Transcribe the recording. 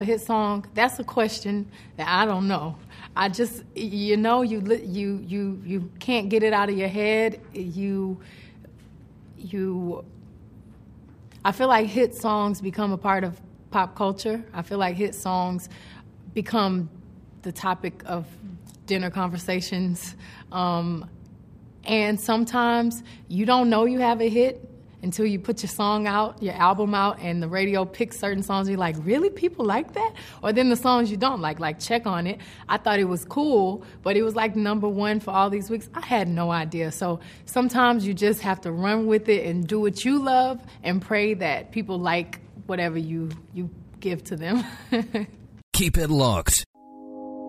A hit song, that's a question that I don't know. I just, you can't get it out of your head. I feel like hit songs become a part of pop culture. I feel like hit songs become the topic of dinner conversations. And sometimes you don't know you have a hit until you put your song out, your album out, and the radio picks certain songs. You're like, really? People like that? Or then the songs you don't like Check on It. I thought it was cool, but it was like number one for all these weeks. I had no idea. So sometimes you just have to run with it and do what you love and pray that people like whatever you give to them. Keep it locked